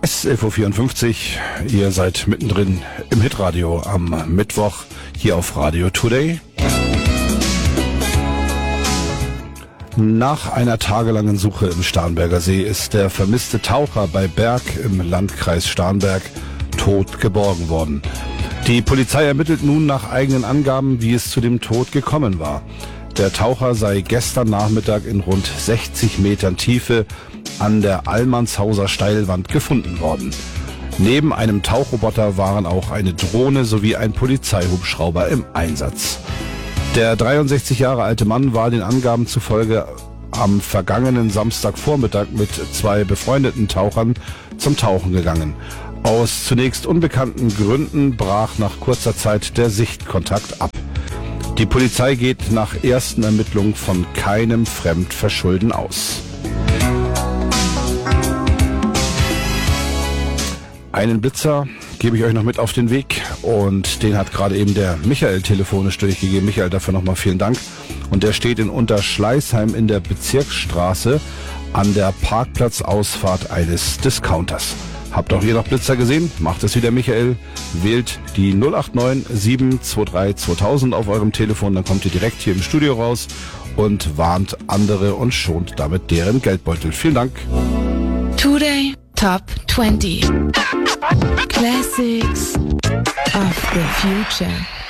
Es ist 11.54 Uhr, ihr seid mittendrin im Hitradio am Mittwoch hier auf Radio Today. Nach einer tagelangen Suche im Starnberger See ist der vermisste Taucher bei Berg im Landkreis Starnberg tot geborgen worden. Die Polizei ermittelt nun nach eigenen Angaben, wie es zu dem Tod gekommen war. Der Taucher sei gestern Nachmittag in rund 60 Metern Tiefe an der Allmannshauser Steilwand gefunden worden. Neben einem Tauchroboter waren auch eine Drohne sowie ein Polizeihubschrauber im Einsatz. Der 63 Jahre alte Mann war den Angaben zufolge am vergangenen Samstagvormittag mit zwei befreundeten Tauchern zum Tauchen gegangen. Aus zunächst unbekannten Gründen brach nach kurzer Zeit der Sichtkontakt ab. Die Polizei geht nach ersten Ermittlungen von keinem Fremdverschulden aus. Einen Blitzer gebe ich euch noch mit auf den Weg und den hat gerade eben der Michael telefonisch durchgegeben. Michael, dafür nochmal vielen Dank. Und der steht in Unterschleißheim in der Bezirksstraße an der Parkplatzausfahrt eines Discounters. Habt auch ihr noch Blitzer gesehen? Macht es wie der Michael. Wählt die 089 723 2000 auf eurem Telefon, dann kommt ihr direkt hier im Studio raus und warnt andere und schont damit deren Geldbeutel. Vielen Dank. Today Top 20 Classics of the Future.